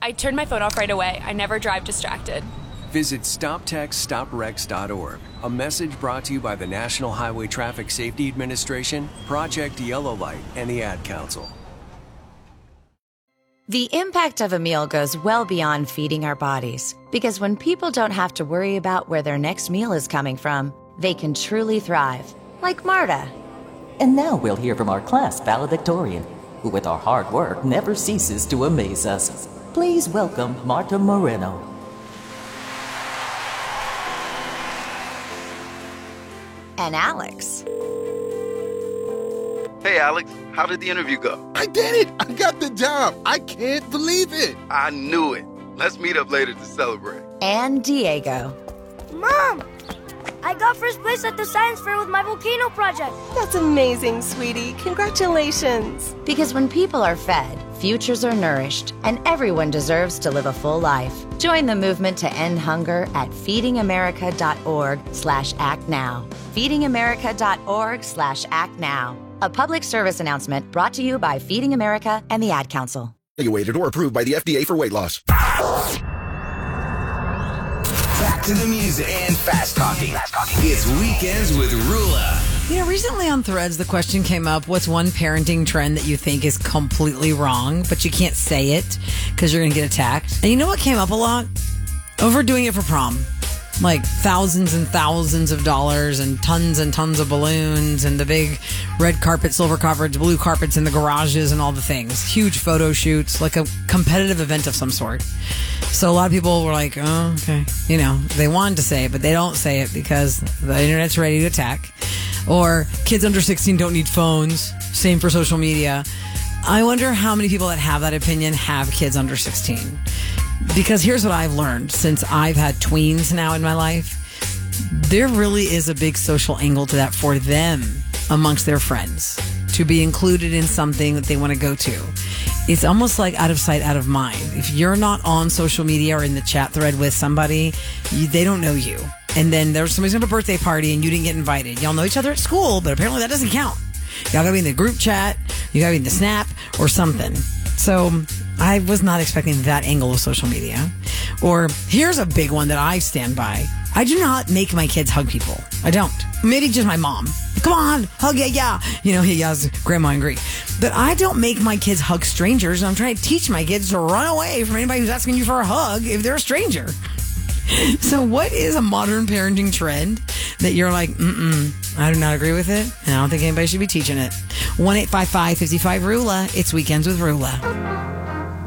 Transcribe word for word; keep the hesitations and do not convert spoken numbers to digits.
I turned my phone off right away. I never drive distracted. Visit stop text stop wrecks dot org. A message brought to you by the National Highway Traffic Safety Administration, Project Yellow Light, and the Ad Council. The impact of a meal goes well beyond feeding our bodies, because when people don't have to worry about where their next meal is coming from, they can truly thrive, like Marta. And now we'll hear from our class valedictorian, who with our hard work never ceases to amaze us. Please welcome Marta Moreno. And Alex. Hey, Alex, how did the interview go? I did it! I got the job! I can't believe it! I knew it. Let's meet up later to celebrate. And Diego. Mom! I got first place at the science fair with my volcano project. That's amazing, sweetie. Congratulations. Because when people are fed, futures are nourished, and everyone deserves to live a full life. Join the movement to end hunger at feedingamerica.org slash act now. feedingamerica.org slash act now. A public service announcement brought to you by Feeding America and the Ad Council. Evaluated or approved by the F D A for weight loss. Back to the music and fast talking. It's Weekends with Rula. You know, recently on Threads, the question came up, what's one parenting trend that you think is completely wrong, but you can't say it because you're going to get attacked? And you know what came up a lot? Overdoing it for prom. Like thousands and thousands of dollars and tons and tons of balloons and the big red carpet, silver carpets, blue carpets in the garages and all the things. Huge photo shoots, like a competitive event of some sort. So a lot of people were like, oh, okay. You know, they wanted to say it, but they don't say it because the internet's ready to attack. Or kids under sixteen don't need phones. Same for social media. I wonder how many people that have that opinion have kids under sixteen. Because here's what I've learned since I've had tweens now in my life. There really is a big social angle to that for them amongst their friends to be included in something that they want to go to. It's almost like out of sight, out of mind. If you're not on social media or in the chat thread with somebody, you, they don't know you. And then there's somebody's going to have a birthday party and you didn't get invited. Y'all know each other at school, but apparently that doesn't count. Y'all got to be in the group chat, you got to be in the Snap or something. So I was not expecting that angle of social media. Or here's a big one that I stand by. I do not make my kids hug people. I don't. Maybe just my mom. Come on, hug yeah, yeah. You know, he yells, grandma angry. But I don't make my kids hug strangers. I'm trying to teach my kids to run away from anybody who's asking you for a hug if they're a stranger. So what is a modern parenting trend that you're like, mm-mm, I do not agree with it, and I don't think anybody should be teaching it? one eight five five, five five, R U L A. It's Weekends with Rula.